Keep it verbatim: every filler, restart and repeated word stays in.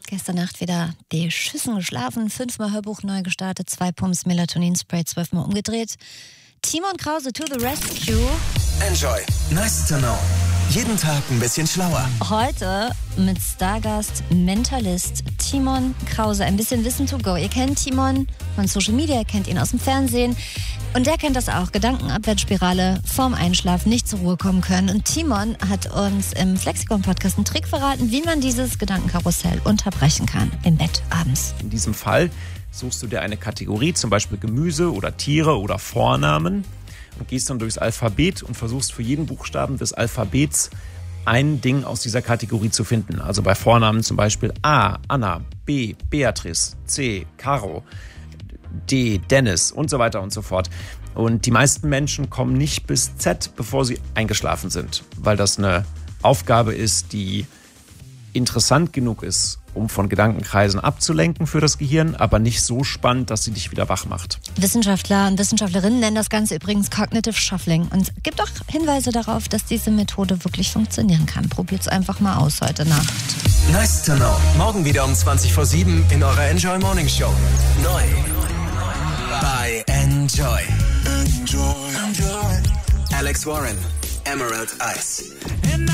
Gestern Nacht wieder die Schüssen geschlafen, fünfmal Hörbuch neu gestartet, zwei Pumps Melatonin-Spray, zwölfmal umgedreht. Timon Krause to the rescue. Enjoy. Nice to know. Jeden Tag ein bisschen schlauer. Heute mit Stargast Mentalist Timon Krause. Ein bisschen Wissen to go. Ihr kennt Timon von Social Media, ihr kennt ihn aus dem Fernsehen. Und der kennt das auch. Gedankenabwärtsspirale, vorm Einschlafen, nicht zur Ruhe kommen können. Und Timon hat uns im Flexikon-Podcast einen Trick verraten, wie man dieses Gedankenkarussell unterbrechen kann im Bett abends. In diesem Fall suchst du dir eine Kategorie, zum Beispiel Gemüse oder Tiere oder Vornamen, und gehst dann durchs Alphabet und versuchst für jeden Buchstaben des Alphabets ein Ding aus dieser Kategorie zu finden. Also bei Vornamen zum Beispiel A, Anna, B, Beatrice, C, Caro, D, Dennis und so weiter und so fort. Und die meisten Menschen kommen nicht bis Z, bevor sie eingeschlafen sind, weil das eine Aufgabe ist, die interessant genug ist, um von Gedankenkreisen abzulenken für das Gehirn, aber nicht so spannend, dass sie dich wieder wach macht. Wissenschaftler und Wissenschaftlerinnen nennen das Ganze übrigens Cognitive Shuffling und es gibt auch Hinweise darauf, dass diese Methode wirklich funktionieren kann. Probiert's einfach mal aus heute Nacht. Nice to know. Morgen wieder um zwanzig vor sieben in eurer Enjoy Morning Show. Neu bei Enjoy. Enjoy. Enjoy. Alex Warren, Emerald Eyes.